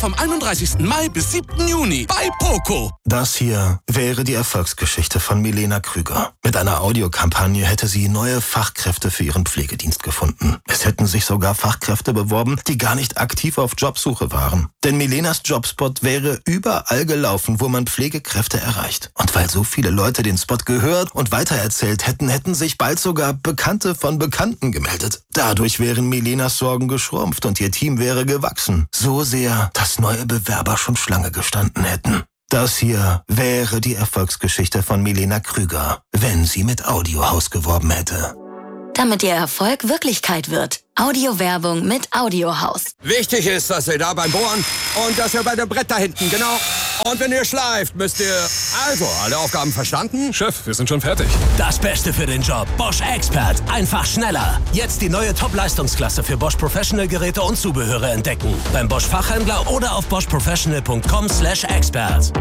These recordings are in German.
vom 31. Mai bis 7. Juni bei Poco. Das hier wäre die Erfolgsgeschichte von Milena Krüger. Mit einer Audiokampagne hätte sie neue Fachkräfte für ihren Pflegedienst gefunden. Es hätten sich sogar Fachkräfte beworben, die gar nicht aktiv auf Jobsuche waren. Denn Milenas Jobspot wäre überall gelaufen, wo man Pflegekräfte erreicht. Und weil so viele Leute den Spot gehört und weitererzählt hätten, hätten sich bald sogar Bekannte von Bekannten gemeldet. Dadurch wären Milenas Sorgen geschrumpft und ihr Team wäre gewachsen. So sehr, dass neue Bewerber schon Schlange gestanden hätten. Das hier wäre die Erfolgsgeschichte von Milena Krüger, wenn sie mit Audiohaus geworben hätte. Damit Ihr Erfolg Wirklichkeit wird. Audiowerbung mit Audiohaus. Wichtig ist, dass ihr da beim Bohren und dass ihr bei dem Brett da hinten, genau. Und wenn ihr schleift, müsst ihr... Also, alle Aufgaben verstanden? Chef, wir sind schon fertig. Das Beste für den Job. Bosch Expert. Einfach schneller. Jetzt die neue Top-Leistungsklasse für Bosch Professional-Geräte und Zubehöre entdecken. Beim Bosch Fachhändler oder auf boschprofessional.com/expert.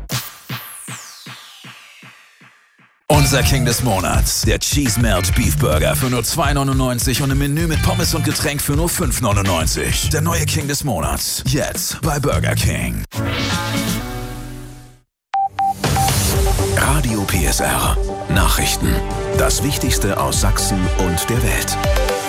Unser King des Monats, der Cheese Melt Beef Burger für nur $2,99 und ein Menü mit Pommes und Getränk für nur $5,99. Der neue King des Monats, jetzt bei Burger King. Radio PSR. Nachrichten. Das Wichtigste aus Sachsen und der Welt.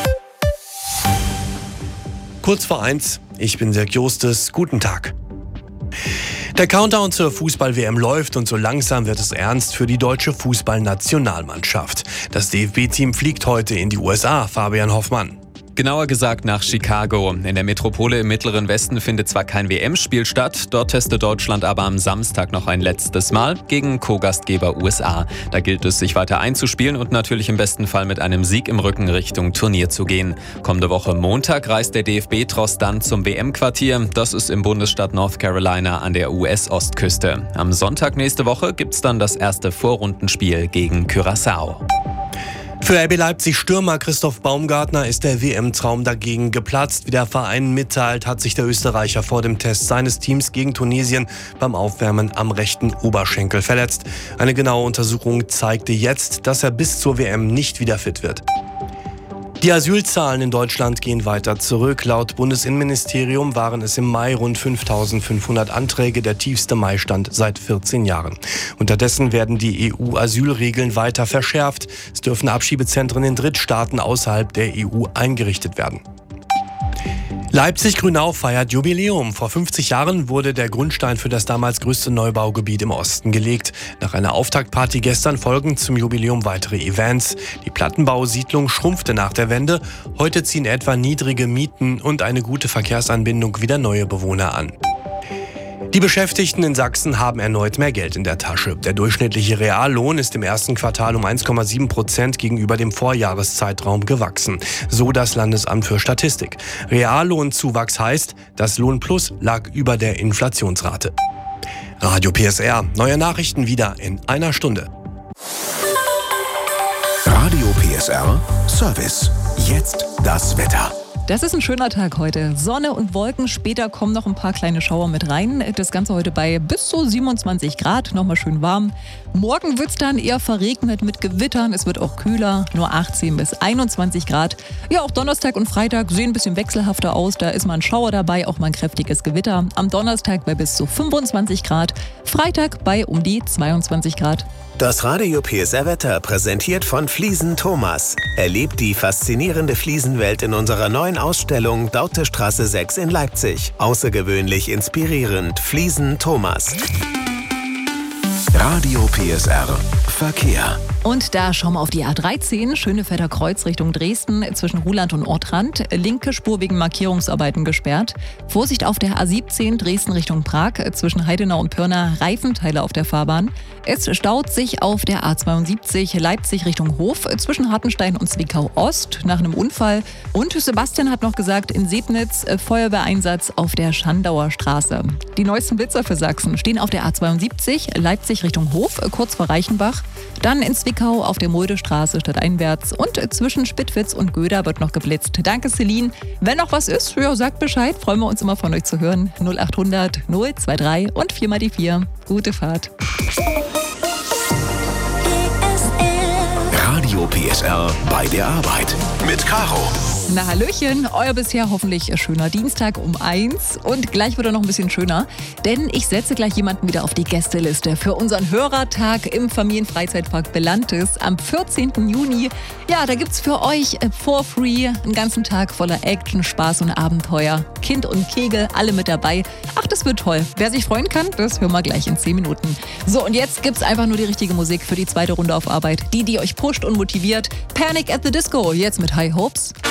Kurz vor 1, ich bin Dirk Jostes, guten Tag. Der Countdown zur Fußball-WM läuft und so langsam wird es ernst für die deutsche Fußballnationalmannschaft. Das DFB-Team fliegt heute in die USA, Fabian Hoffmann. Genauer gesagt nach Chicago. In der Metropole im Mittleren Westen findet zwar kein WM-Spiel statt, dort testet Deutschland aber am Samstag noch ein letztes Mal gegen Co-Gastgeber USA. Da gilt es, sich weiter einzuspielen und natürlich im besten Fall mit einem Sieg im Rücken Richtung Turnier zu gehen. Kommende Woche Montag reist der DFB-Tross dann zum WM-Quartier. Das ist im Bundesstaat North Carolina an der US-Ostküste. Am Sonntag nächste Woche gibt's dann das erste Vorrundenspiel gegen Curaçao. Für RB Leipzig-Stürmer Christoph Baumgartner ist der WM-Traum dagegen geplatzt. Wie der Verein mitteilt, hat sich der Österreicher vor dem Test seines Teams gegen Tunesien beim Aufwärmen am rechten Oberschenkel verletzt. Eine genaue Untersuchung zeigte jetzt, dass er bis zur WM nicht wieder fit wird. Die Asylzahlen in Deutschland gehen weiter zurück. Laut Bundesinnenministerium waren es im Mai rund 5.500 Anträge, der tiefste Maistand seit 14 Jahren. Unterdessen werden die EU-Asylregeln weiter verschärft. Es dürfen Abschiebezentren in Drittstaaten außerhalb der EU eingerichtet werden. Leipzig-Grünau feiert Jubiläum. Vor 50 Jahren wurde der Grundstein für das damals größte Neubaugebiet im Osten gelegt. Nach einer Auftaktparty gestern folgen zum Jubiläum weitere Events. Die Plattenbausiedlung schrumpfte nach der Wende. Heute ziehen etwa niedrige Mieten und eine gute Verkehrsanbindung wieder neue Bewohner an. Die Beschäftigten in Sachsen haben erneut mehr Geld in der Tasche. Der durchschnittliche Reallohn ist im ersten Quartal um 1,7% gegenüber dem Vorjahreszeitraum gewachsen. So das Landesamt für Statistik. Reallohnzuwachs heißt, das Lohnplus lag über der Inflationsrate. Radio PSR. Neue Nachrichten wieder in einer Stunde. Radio PSR Service. Jetzt das Wetter. Das ist ein schöner Tag heute. Sonne und Wolken, später kommen noch ein paar kleine Schauer mit rein. Das Ganze heute bei bis zu 27 Grad, nochmal schön warm. Morgen wird es dann eher verregnet mit Gewittern. Es wird auch kühler, nur 18 bis 21 Grad. Ja, auch Donnerstag und Freitag sehen ein bisschen wechselhafter aus. Da ist mal ein Schauer dabei, auch mal ein kräftiges Gewitter. Am Donnerstag bei bis zu 25 Grad, Freitag bei um die 22 Grad. Das Radio PSR Wetter präsentiert von Fliesen Thomas. Erlebt die faszinierende Fliesenwelt in unserer neuen Ausstellung Dautestraße 6 in Leipzig. Außergewöhnlich inspirierend. Fliesen Thomas. Radio PSR Verkehr. Und da schauen wir auf die A13, Schönefelder Kreuz Richtung Dresden, zwischen Ruhland und Ortrand. Linke Spur wegen Markierungsarbeiten gesperrt. Vorsicht auf der A17, Dresden Richtung Prag, zwischen Heidenau und Pirna, Reifenteile auf der Fahrbahn. Es staut sich auf der A72, Leipzig Richtung Hof, zwischen Hartenstein und Zwickau Ost, nach einem Unfall. Und Sebastian hat noch gesagt, in Sebnitz Feuerwehreinsatz auf der Schandauer Straße. Die neuesten Blitzer für Sachsen stehen auf der A72, Leipzig Richtung Hof, kurz vor Reichenbach. Dann in Zwickau auf der Muldestraße stadteinwärts und zwischen Spittwitz und Göder wird noch geblitzt. Danke Celine. Wenn noch was ist, ja, sagt Bescheid. Freuen wir uns immer von euch zu hören. 0800 023 und 4 mal die 4. Gute Fahrt. Radio PSR bei der Arbeit mit Caro. Na hallöchen, euer bisher hoffentlich schöner Dienstag um 1 und gleich wird er noch ein bisschen schöner, denn ich setze gleich jemanden wieder auf die Gästeliste für unseren Hörertag im Familienfreizeitpark Belantis am 14. Juni. Ja, da gibt's für euch for free einen ganzen Tag voller Action, Spaß und Abenteuer. Kind und Kegel, alle mit dabei. Ach, das wird toll. Wer sich freuen kann, das hören wir gleich in 10 Minuten. So, und jetzt gibt's einfach nur die richtige Musik für die zweite Runde auf Arbeit. Die euch pusht und motiviert. Panic at the Disco, jetzt mit High Hopes.